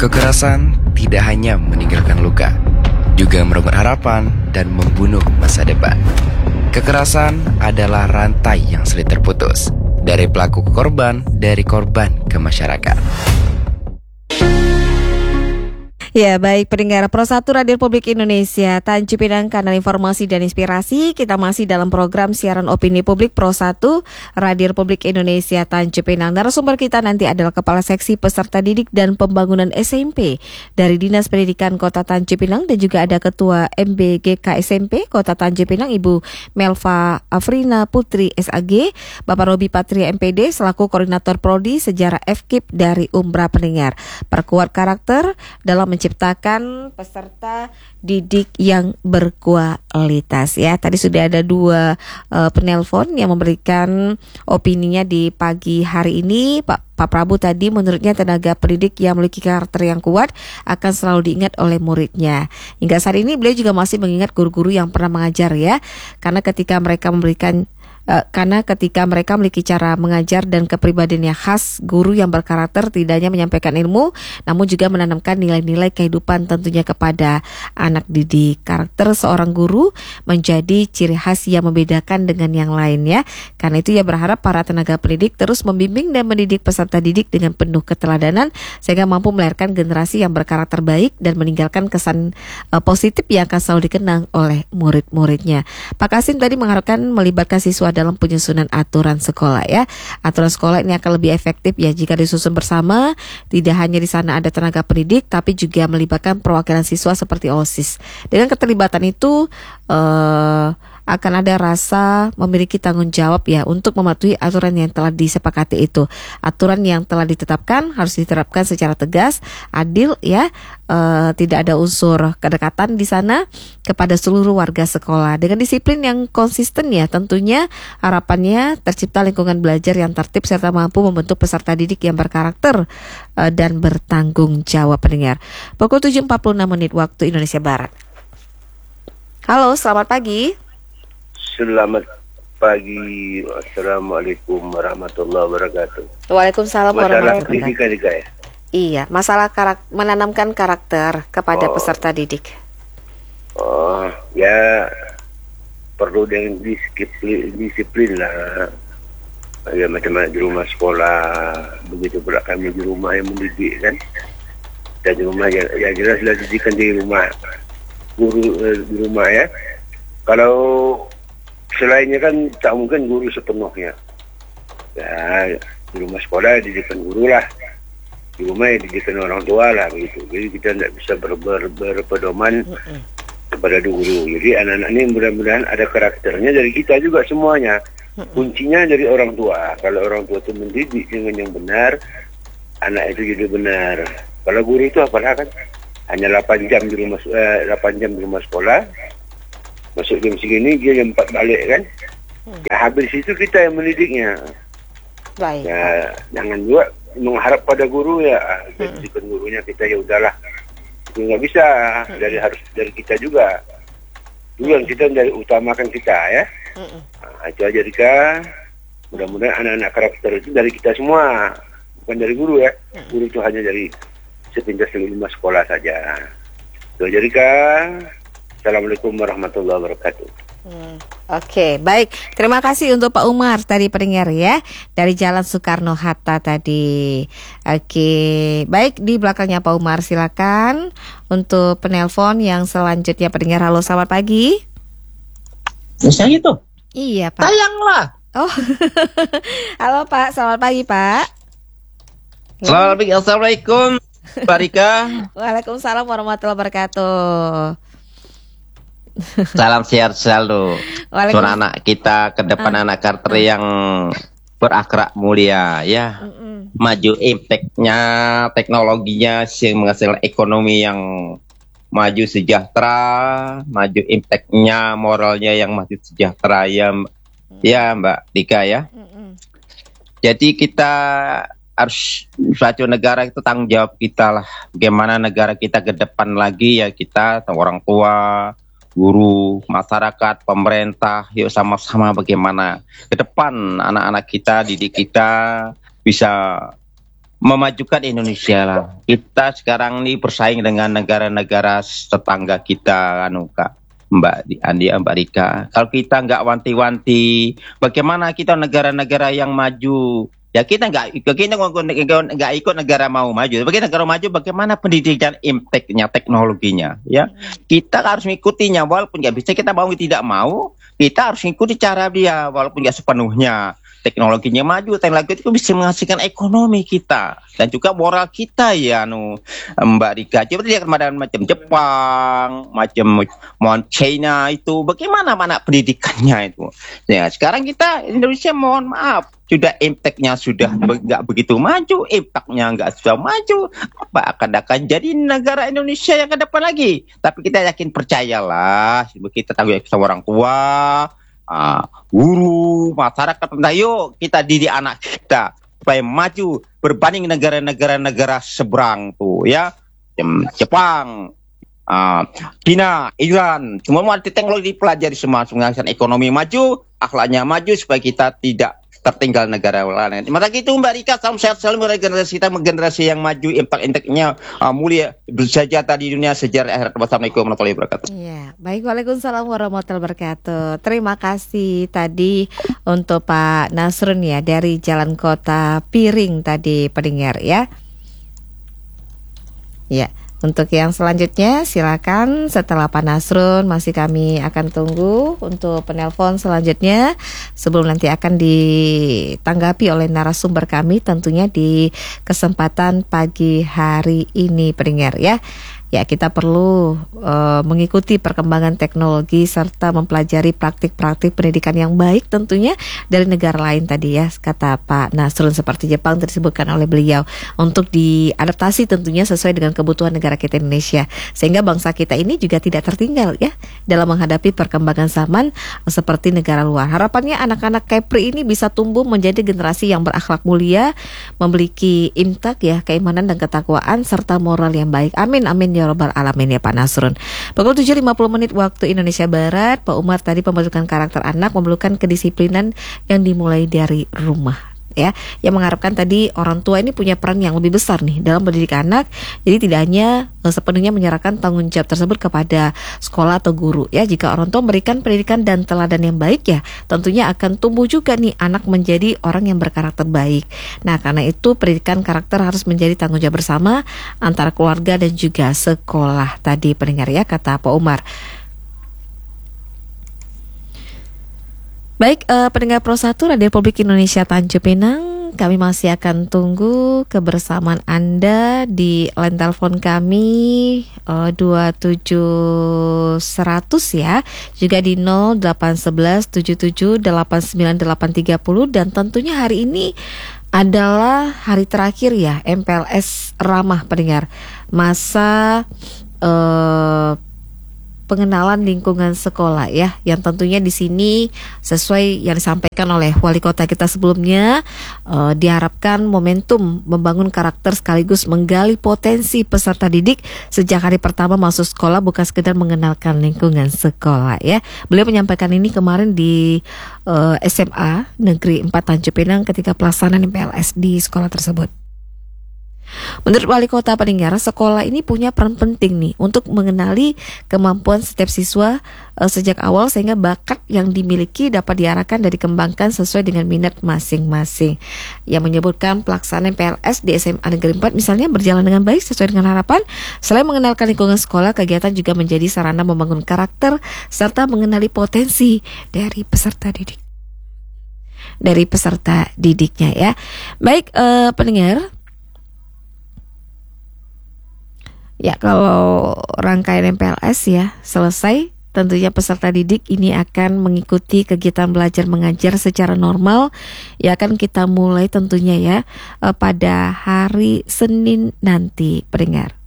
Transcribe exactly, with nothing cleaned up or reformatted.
Kekerasan tidak hanya meninggalkan luka, juga merenggut harapan dan membunuh masa depan. Kekerasan adalah rantai yang sulit terputus, dari pelaku ke korban, dari korban ke masyarakat. Ya, baik pendengar Pro satu Radio Republik Indonesia, Tanjung Pinang, kanal informasi dan inspirasi. Kita masih dalam program siaran opini publik Pro satu Radio Republik Indonesia Tanjung Pinang. Narasumber kita nanti adalah Kepala Seksi Peserta Didik dan Pembangunan S M P dari Dinas Pendidikan Kota Tanjung Pinang, dan juga ada Ketua M B G K S M P Kota Tanjung Pinang, Ibu Melva Afrina Putri S A G, Bapak Robi Patria M P D selaku Koordinator Prodi Sejarah F K I P dari Umbra Pendengar. Perkuat karakter dalam menciptakan peserta didik yang berkualitas. Ya, tadi sudah ada dua uh, penelpon yang memberikan opininya di pagi hari ini. Pak Pak Prabu tadi menurutnya tenaga pendidik yang memiliki karakter yang kuat akan selalu diingat oleh muridnya. Hingga saat ini beliau juga masih mengingat guru-guru yang pernah mengajar, ya, karena ketika mereka memberikan Uh, karena ketika mereka memiliki cara mengajar dan kepribadian yang khas, guru yang berkarakter tidak hanya menyampaikan ilmu, namun juga menanamkan nilai-nilai kehidupan tentunya kepada anak didik. Karakter seorang guru menjadi ciri khas yang membedakan dengan yang lain, ya. Karena itu ia berharap para tenaga pendidik terus membimbing dan mendidik peserta didik dengan penuh keteladanan sehingga mampu melahirkan generasi yang berkarakter baik dan meninggalkan kesan uh, positif yang akan selalu dikenang oleh murid-muridnya. Pak Kasim tadi mengharapkan melibatkan siswa dalam penyusunan aturan sekolah, ya. Aturan sekolah ini akan lebih efektif, ya, jika disusun bersama. Tidak hanya di sana ada tenaga pendidik, tapi juga melibatkan perwakilan siswa seperti OSIS. Dengan keterlibatan itu uh, akan ada rasa memiliki tanggung jawab, ya, untuk mematuhi aturan yang telah disepakati itu. Aturan yang telah ditetapkan harus diterapkan secara tegas, adil, ya. Uh, tidak ada unsur kedekatan di sana kepada seluruh warga sekolah. Dengan disiplin yang konsisten, ya, tentunya harapannya tercipta lingkungan belajar yang tertib serta mampu membentuk peserta didik yang berkarakter uh, dan bertanggung jawab. Pendengar, pukul tujuh empat puluh enam menit waktu Indonesia Barat. Halo, selamat pagi. Selamat pagi. Assalamualaikum warahmatullahi wabarakatuh. Waalaikumsalam warahmatullahi wabarakatuh. Masalah pendidikan, ya? Iya, masalah karak- menanamkan karakter kepada oh. peserta didik. Oh, ya perlu dengan disiplin, disiplin lah. Ya, macam mana di rumah sekolah, begitu pula kami di rumah yang mendidik, kan. Dan di rumah ya, ya jelaslah didikan di rumah, guru eh, di rumah, ya. Kalau selainnya kan tak mungkin guru sepenuhnya. Ya, di rumah sekolah didikan guru lah. Di rumah ya didikan orang tua lah, begitu. Jadi kita tidak bisa ber, ber, berpedoman uh-uh. kepada guru. Jadi anak-anak ini mudah-mudahan ada karakternya dari kita juga semuanya. Uh-uh. Kuncinya dari orang tua. Kalau orang tua itu mendidik dengan yang benar, anak itu jadi benar. Kalau guru itu apalah, kan hanya delapan jam di rumah eh, delapan jam di rumah sekolah. Masuk jam segini, dia jam empat balik, kan. Hmm. Ya, habis itu kita yang mendidiknya. Baik. Ya, jangan juga mengharap pada guru, ya. Jadi hmm. gurunya kita ya udahlah. Itu nggak bisa. Hmm. Dari harus dari kita juga. Dulu yang kita dari utamakan kita, ya. Hmm. Nah, itu aja, Rika. Mudah-mudahan anak-anak karakter itu dari kita semua, bukan dari guru, ya. Hmm. Guru itu hanya dari sepintas lima sekolah saja. Itu aja, Rika. Assalamualaikum warahmatullahi wabarakatuh. Hmm, Oke, okay, baik. Terima kasih untuk Pak Umar tadi, pendengar, ya, dari Jalan Soekarno Hatta tadi. Oke, okay. Baik, di belakangnya Pak Umar, silakan untuk penelpon yang selanjutnya, pendengar. Halo, selamat pagi. Misalnya itu. Iya, Pak. Tayanglah. Oh, halo Pak, selamat pagi, Pak. Selamat pagi, assalamualaikum, Pak Rika. Waalaikumsalam warahmatullahi wabarakatuh. Salam sehat selalu untuk anak kita ke depan, uh, anak karakter uh. yang berakhlak mulia, ya. Uh, uh. Maju impactnya, teknologinya yang menghasilkan ekonomi yang maju sejahtera, maju impactnya, moralnya yang maju sejahtera, ya, uh. ya Mbak Dika, ya. Uh, uh. Jadi kita harus, suatu negara itu tanggung jawab kita lah. Bagaimana negara kita ke depan lagi, ya, kita orang tua, guru, masyarakat, pemerintah, yuk sama-sama bagaimana ke depan anak-anak kita, didik kita bisa memajukan Indonesia lah. Kita sekarang nih bersaing dengan negara-negara tetangga kita, anu Kak, Mbak Andi, Mbak Rika. Kalau kita nggak wanti-wanti, bagaimana kita negara-negara yang maju? Ya kita nggak kita nggak ikut negara mau maju. Bagi negara maju, bagaimana pendidikan, impact-nya, teknologinya? Ya kita harus mengikutinya, walaupun nggak bisa kita mau tidak mau, kita harus mengikuti cara dia, walaupun nggak sepenuhnya. Teknologinya maju, teknologi itu bisa menghasilkan ekonomi kita dan juga moral kita ya, nu Mbak Rika. Coba lihat macam Jepang, macam mohon China itu, bagaimana mana pendidikannya itu. Ya sekarang kita Indonesia mohon maaf, sudah impact-nya sudah nggak begitu maju, impact-nya nggak sudah maju, apa akan akan jadi negara Indonesia yang ke depan lagi. Tapi kita yakin, percayalah, kita tanggung jawab sama orang tua, Uh, guru, masyarakat, yuk kita didik anak kita supaya maju berbanding negara-negara negara seberang tuh ya, Jepang, uh, China, Iran, semua teknologi dipelajari semua, menghasilkan ekonomi maju, akhlaknya maju supaya kita tidak tertinggal negara lain. Terima kasih itu Mbak Rika, salam sehat selalu generasi kita, generasi yang maju, impact-impactnya uh, mulia, bersejahtera di dunia, sejarah akhirat. Wassalamualaikum warahmatullahi wabarakatuh. Ya, baik, waalaikumsalam warahmatullahi wabarakatuh. Terima kasih tadi untuk Pak Nasrun ya dari Jalan Kota Piring tadi pendengar ya. Ya. Untuk yang selanjutnya silakan setelah Pak Nasrun, masih kami akan tunggu untuk penelpon selanjutnya sebelum nanti akan ditanggapi oleh narasumber kami tentunya di kesempatan pagi hari ini pendengar ya. Ya, kita perlu uh, mengikuti perkembangan teknologi serta mempelajari praktik-praktik pendidikan yang baik tentunya dari negara lain tadi ya, kata Pak Nasrun, seperti Jepang disebutkan oleh beliau, untuk diadaptasi tentunya sesuai dengan kebutuhan negara kita Indonesia, sehingga bangsa kita ini juga tidak tertinggal ya dalam menghadapi perkembangan zaman seperti negara luar. Harapannya anak-anak Kepri ini bisa tumbuh menjadi generasi yang berakhlak mulia, memiliki impact ya, keimanan dan ketakwaan serta moral yang baik. Amin amin ya Rabbal Alamin ya Pak Nasrun. Pukul tujuh lima puluh menit waktu Indonesia Barat. Pak Umar tadi pembentukan karakter anak memerlukan kedisiplinan yang dimulai dari rumah ya, yang mengharapkan tadi orang tua ini punya peran yang lebih besar nih dalam mendidik anak. Jadi tidak hanya sepenuhnya menyerahkan tanggung jawab tersebut kepada sekolah atau guru ya. Jika orang tua memberikan pendidikan dan teladan yang baik ya, tentunya akan tumbuh juga nih anak menjadi orang yang berkarakter baik. Nah, karena itu pendidikan karakter harus menjadi tanggung jawab bersama antara keluarga dan juga sekolah tadi pendengar ya, kata Pak Umar. Baik, uh, pendengar Pro satu Radio Republik Indonesia Tanjung Pinang, kami masih akan tunggu kebersamaan Anda di line telepon kami uh, dua tujuh seratus ya, juga di nol delapan satu satu tujuh tujuh delapan sembilan delapan tiga nol, dan tentunya hari ini adalah hari terakhir ya M P L S ramah pendengar, masa uh, pengenalan lingkungan sekolah ya, yang tentunya di sini sesuai yang disampaikan oleh wali kota kita sebelumnya, uh, diharapkan momentum membangun karakter sekaligus menggali potensi peserta didik sejak hari pertama masuk sekolah, bukan sekedar mengenalkan lingkungan sekolah ya. Beliau menyampaikan ini kemarin di uh, S M A Negeri empat Tanjung Pinang ketika pelaksanaan M P L S di sekolah tersebut. Menurut wali kota pendengar, sekolah ini punya peran penting nih untuk mengenali kemampuan setiap siswa uh, sejak awal, sehingga bakat yang dimiliki dapat diarahkan dan dikembangkan sesuai dengan minat masing-masing. Yang menyebutkan pelaksanaan M P L S di S M A Negeri empat misalnya berjalan dengan baik sesuai dengan harapan. Selain mengenalkan lingkungan sekolah, kegiatan juga menjadi sarana membangun karakter serta mengenali potensi dari peserta didik. Dari peserta didiknya ya. Baik uh, pendengar, ya, kalau rangkaian M P L S ya selesai, tentunya peserta didik ini akan mengikuti kegiatan belajar mengajar secara normal. Ya, akan kita mulai tentunya ya pada hari Senin nanti pendengar.